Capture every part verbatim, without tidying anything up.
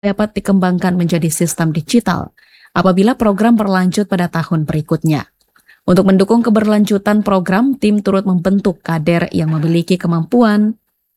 dapat dikembangkan menjadi sistem digital apabila program berlanjut pada tahun berikutnya. Untuk mendukung keberlanjutan program, tim turut membentuk kader yang memiliki kemampuan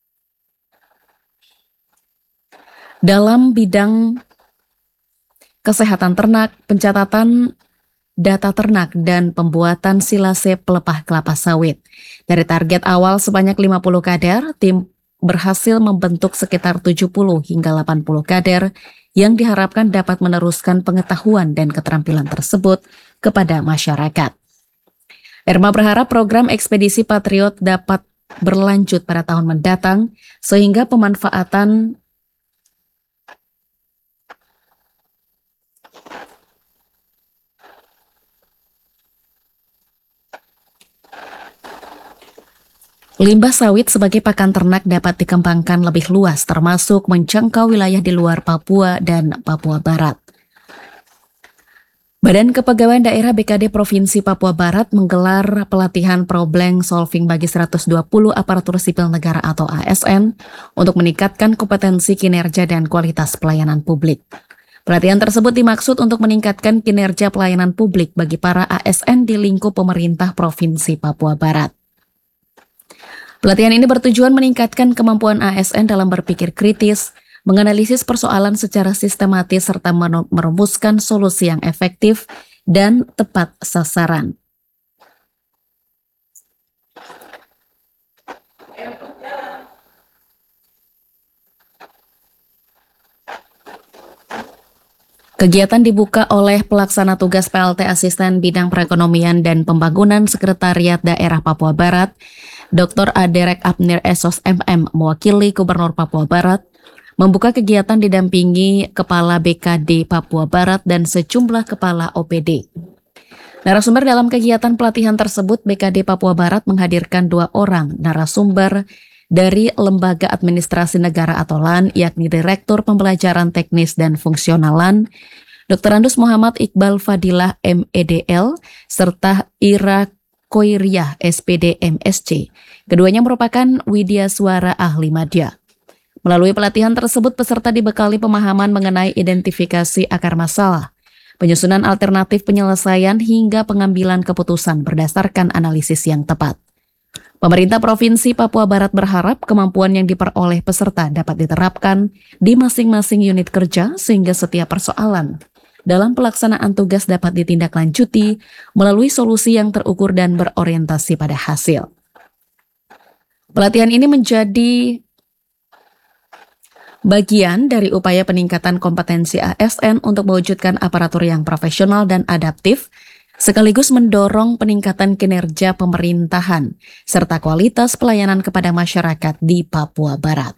dalam bidang kesehatan ternak, pencatatan data ternak, dan pembuatan silase pelepah kelapa sawit. Dari target awal sebanyak lima puluh kader, tim berhasil membentuk sekitar tujuh puluh hingga delapan puluh kader yang diharapkan dapat meneruskan pengetahuan dan keterampilan tersebut kepada masyarakat. Erma berharap program Ekspedisi Patriot dapat berlanjut pada tahun mendatang sehingga pemanfaatan limbah sawit sebagai pakan ternak dapat dikembangkan lebih luas, termasuk menjangkau wilayah di luar Papua dan Papua Barat. Badan Kepegawaian Daerah B K D Provinsi Papua Barat menggelar pelatihan problem solving bagi seratus dua puluh aparatur sipil negara atau A S N untuk meningkatkan kompetensi kinerja dan kualitas pelayanan publik. Pelatihan tersebut dimaksud untuk meningkatkan kinerja pelayanan publik bagi para A S N di lingkup pemerintah Provinsi Papua Barat. Pelatihan ini bertujuan meningkatkan kemampuan A S N dalam berpikir kritis, menganalisis persoalan secara sistematis, serta merumuskan solusi yang efektif dan tepat sasaran. Kegiatan dibuka oleh pelaksana tugas P L T Asisten Bidang Perekonomian dan Pembangunan Sekretariat Daerah Papua Barat, Doktor Aderek Abnir Esos M M, mewakili Gubernur Papua Barat, membuka kegiatan didampingi Kepala B K D Papua Barat dan sejumlah Kepala O P D. Narasumber dalam kegiatan pelatihan tersebut, B K D Papua Barat menghadirkan dua orang narasumber dari Lembaga Administrasi Negara atau L A N, yakni Direktur Pembelajaran Teknis dan Fungsionalan, Doktor Andus Muhammad Iqbal Fadilah M E D L, serta Ira Koiriah S P D M S C. Keduanya merupakan widya suara ahli madya. Melalui pelatihan tersebut, peserta dibekali pemahaman mengenai identifikasi akar masalah, penyusunan alternatif penyelesaian, hingga pengambilan keputusan berdasarkan analisis yang tepat. Pemerintah Provinsi Papua Barat berharap kemampuan yang diperoleh peserta dapat diterapkan di masing-masing unit kerja sehingga setiap persoalan dalam pelaksanaan tugas dapat ditindaklanjuti melalui solusi yang terukur dan berorientasi pada hasil. Pelatihan ini menjadi bagian dari upaya peningkatan kompetensi A S N untuk mewujudkan aparatur yang profesional dan adaptif, sekaligus mendorong peningkatan kinerja pemerintahan serta kualitas pelayanan kepada masyarakat di Papua Barat.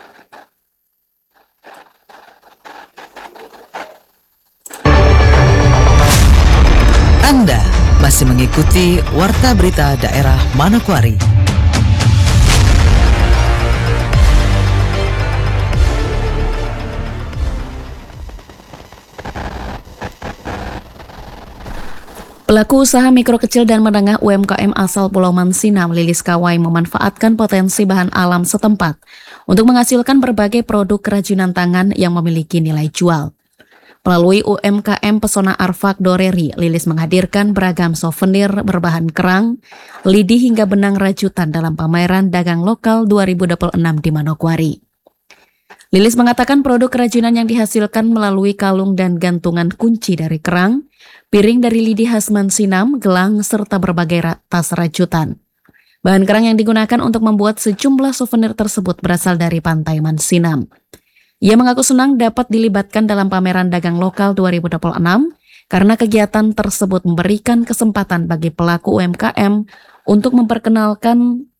Anda masih mengikuti Warta Berita Daerah Manokwari. Pelaku usaha mikro kecil dan menengah U M K M asal Pulau Mansinam, Lilis Kawai, memanfaatkan potensi bahan alam setempat untuk menghasilkan berbagai produk kerajinan tangan yang memiliki nilai jual. Melalui U M K M Pesona Arfak Doreri, Lilis menghadirkan beragam souvenir berbahan kerang, lidi hingga benang rajutan dalam pameran dagang lokal dua ribu dua puluh enam di Manokwari. Lilis mengatakan produk kerajinan yang dihasilkan melalui kalung dan gantungan kunci dari kerang, piring dari lidi khas Mansinam, gelang, serta berbagai tas rajutan. Bahan kerang yang digunakan untuk membuat sejumlah souvenir tersebut berasal dari pantai Mansinam. Ia mengaku senang dapat dilibatkan dalam pameran dagang lokal dua ribu dua puluh enam karena kegiatan tersebut memberikan kesempatan bagi pelaku U M K M untuk memperkenalkan